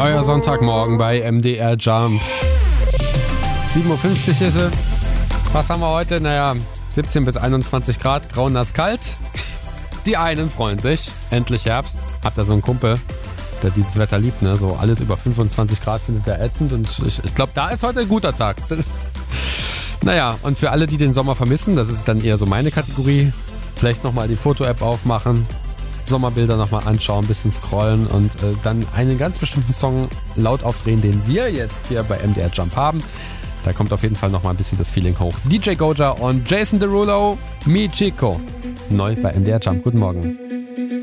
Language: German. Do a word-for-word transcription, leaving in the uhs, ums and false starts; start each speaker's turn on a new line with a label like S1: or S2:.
S1: Euer Sonntagmorgen bei M D R Jump. sieben Uhr fünfzig ist es. Was haben wir heute? Naja, siebzehn bis einundzwanzig Grad, grau, nass, kalt. Die einen freuen sich. Endlich Herbst. Habt ihr so einen Kumpel, der dieses Wetter liebt, ne? So alles über fünfundzwanzig Grad findet er ätzend. Und ich, ich glaube, da ist heute ein guter Tag. Naja, und für alle, die den Sommer vermissen, das ist dann eher so meine Kategorie, vielleicht nochmal die Foto-App aufmachen, Sommerbilder nochmal anschauen, ein bisschen scrollen und äh, dann einen ganz bestimmten Song laut aufdrehen, den wir jetzt hier bei M D R Jump haben. Da kommt auf jeden Fall nochmal ein bisschen das Feeling hoch. D J Goja und Jason Derulo, Mi Chico. Neu bei M D R Jump. Guten Morgen.